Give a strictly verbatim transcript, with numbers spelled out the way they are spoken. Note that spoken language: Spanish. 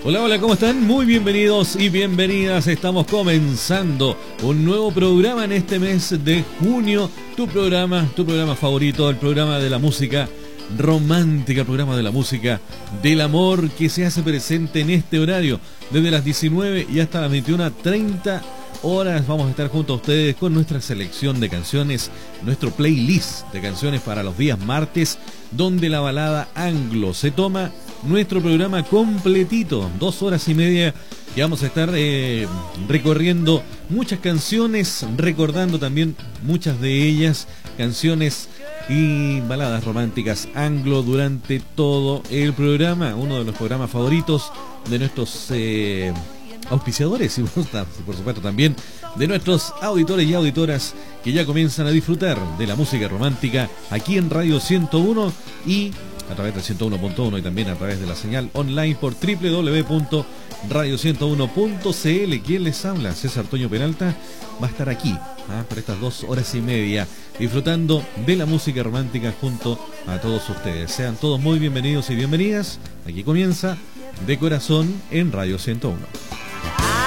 Hola, hola, ¿cómo están? Muy bienvenidos y bienvenidas. Estamos comenzando un nuevo programa en este mes de junio. Tu programa, tu programa favorito, el programa de la música romántica, el programa de la música del amor que se hace presente en este horario desde las diecinueve y hasta las veintiuna treinta horas. Vamos a estar junto a ustedes con nuestra selección de canciones, nuestro playlist de canciones para los días martes, donde la balada anglo se toma nuestro programa completito, dos horas y media, y vamos a estar eh, recorriendo muchas canciones, recordando también muchas de ellas, canciones y baladas románticas anglo durante todo el programa, uno de los programas favoritos de nuestros eh, auspiciadores y por supuesto también de nuestros auditores y auditoras que ya comienzan a disfrutar de la música romántica aquí en Radio ciento uno y a través del ciento uno punto uno y también a través de la señal online por doble u doble u doble u punto radio ciento uno punto c l. ¿Quién les habla? César Toño Peralta va a estar aquí ¿ah? por estas dos horas y media disfrutando de la música romántica junto a todos ustedes. Sean todos muy bienvenidos y bienvenidas. Aquí comienza De Corazón en Radio ciento uno.